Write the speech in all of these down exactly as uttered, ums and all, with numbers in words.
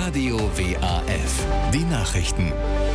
Radio W A F. Die Nachrichten.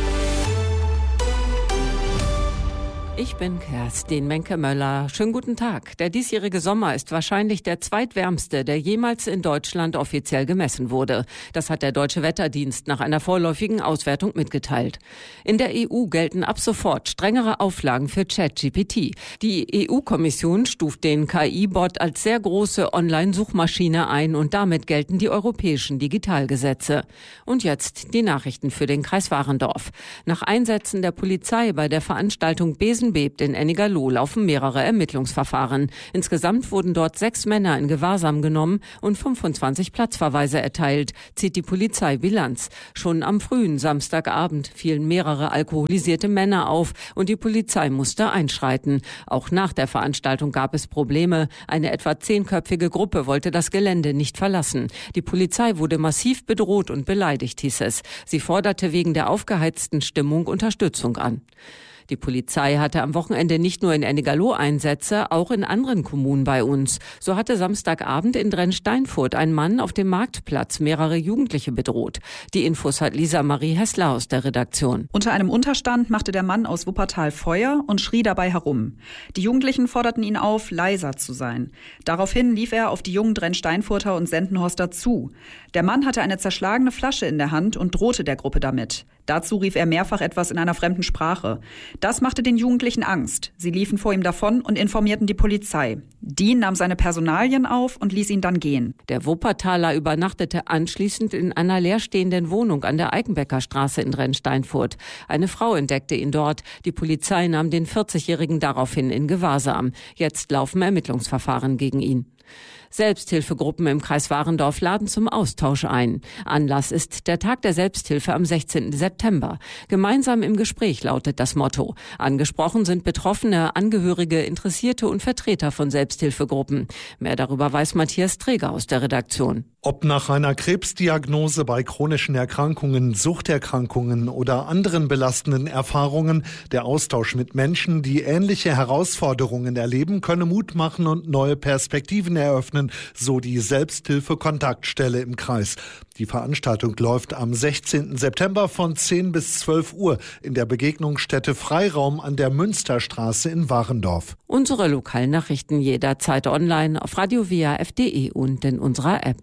Ich bin Kerstin Menke-Möller. Schönen guten Tag. Der diesjährige Sommer ist wahrscheinlich der zweitwärmste, der jemals in Deutschland offiziell gemessen wurde. Das hat der Deutsche Wetterdienst nach einer vorläufigen Auswertung mitgeteilt. In der E U gelten ab sofort strengere Auflagen für ChatGPT. Die E U-Kommission stuft den K I-Bot als sehr große Online-Suchmaschine ein und damit gelten die europäischen Digitalgesetze. Und jetzt die Nachrichten für den Kreis Warendorf. Nach Einsätzen der Polizei bei der Veranstaltung Besen bebt in Ennigerloh laufen mehrere Ermittlungsverfahren. Insgesamt wurden dort sechs Männer in Gewahrsam genommen und fünfundzwanzig Platzverweise erteilt, zieht die Polizei Bilanz. Schon am frühen Samstagabend fielen mehrere alkoholisierte Männer auf und die Polizei musste einschreiten. Auch nach der Veranstaltung gab es Probleme. Eine etwa zehnköpfige Gruppe wollte das Gelände nicht verlassen. Die Polizei wurde massiv bedroht und beleidigt, hieß es. Sie forderte wegen der aufgeheizten Stimmung Unterstützung an. Die Polizei hatte am Wochenende nicht nur in Ennigerloh Einsätze, auch in anderen Kommunen bei uns. So hatte Samstagabend in Drensteinfurt ein Mann auf dem Marktplatz mehrere Jugendliche bedroht. Die Infos hat Lisa Marie Hessler aus der Redaktion. Unter einem Unterstand machte der Mann aus Wuppertal Feuer und schrie dabei herum. Die Jugendlichen forderten ihn auf, leiser zu sein. Daraufhin lief er auf die jungen Drensteinfurter und Sendenhorster zu. Der Mann hatte eine zerschlagene Flasche in der Hand und drohte der Gruppe damit. Dazu rief er mehrfach etwas in einer fremden Sprache. Das machte den Jugendlichen Angst. Sie liefen vor ihm davon und informierten die Polizei. Die nahm seine Personalien auf und ließ ihn dann gehen. Der Wuppertaler übernachtete anschließend in einer leerstehenden Wohnung an der Eikenbecker Straße in Drensteinfurt. Eine Frau entdeckte ihn dort. Die Polizei nahm den vierzigjährigen daraufhin in Gewahrsam. Jetzt laufen Ermittlungsverfahren gegen ihn. Selbsthilfegruppen im Kreis Warendorf laden zum Austausch ein. Anlass ist der Tag der Selbsthilfe am sechzehnten September. Gemeinsam im Gespräch lautet das Motto. Angesprochen sind Betroffene, Angehörige, Interessierte und Vertreter von Selbsthilfegruppen. Mehr darüber weiß Matthias Träger aus der Redaktion. Ob nach einer Krebsdiagnose, bei chronischen Erkrankungen, Suchterkrankungen oder anderen belastenden Erfahrungen, der Austausch mit Menschen, die ähnliche Herausforderungen erleben, könne Mut machen und neue Perspektiven eröffnen, so die Selbsthilfe-Kontaktstelle im Kreis. Die Veranstaltung läuft am sechzehnten September von zehn bis zwölf Uhr in der Begegnungsstätte Freiraum an der Münsterstraße in Warendorf. Unsere lokalen Nachrichten jederzeit online auf radio w a f punkt d e und in unserer App.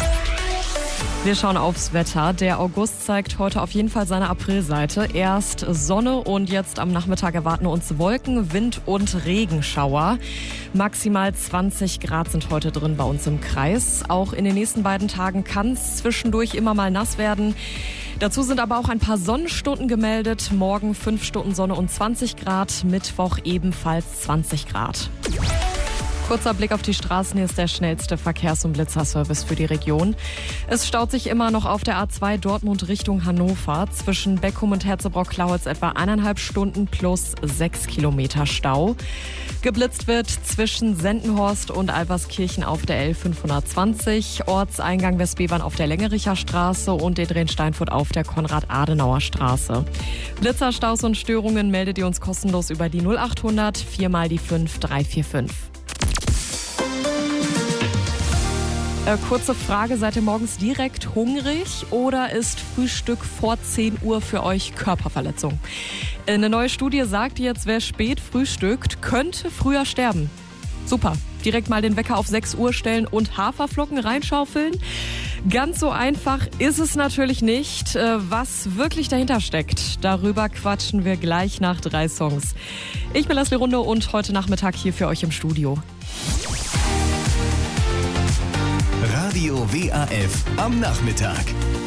Wir schauen aufs Wetter. Der August zeigt heute auf jeden Fall seine Aprilseite. Erst Sonne und jetzt am Nachmittag erwarten uns Wolken, Wind und Regenschauer. Maximal zwanzig Grad sind heute drin bei uns im Kreis. Auch in den nächsten beiden Tagen kann es zwischendurch immer mal nass werden. Dazu sind aber auch ein paar Sonnenstunden gemeldet. Morgen fünf Stunden Sonne und zwanzig Grad, Mittwoch ebenfalls zwanzig Grad. Kurzer Blick auf die Straßen, hier ist der schnellste Verkehrs- und Blitzerservice für die Region. Es staut sich immer noch auf der A zwei Dortmund Richtung Hannover. Zwischen Beckum und Herzebrock-Klauitz etwa eineinhalb Stunden plus sechs Kilometer Stau. Geblitzt wird zwischen Sendenhorst und Alberskirchen auf der L fünfhundertzwanzig, Ortseingang Westbevern auf der Längericher Straße und in Drensteinfurt auf der Konrad-Adenauer Straße. Blitzerstaus und Störungen meldet ihr uns kostenlos über die null achthundert vier mal die fünf drei vier fünf. Äh, kurze Frage, seid ihr morgens direkt hungrig oder ist Frühstück vor zehn Uhr für euch Körperverletzung? Eine neue Studie sagt jetzt, wer spät frühstückt, könnte früher sterben. Super, direkt mal den Wecker auf sechs Uhr stellen und Haferflocken reinschaufeln. Ganz so einfach ist es natürlich nicht. Was wirklich dahinter steckt, darüber quatschen wir gleich nach drei Songs. Ich bin Leslie Runde und heute Nachmittag hier für euch im Studio. Radio W A F am Nachmittag.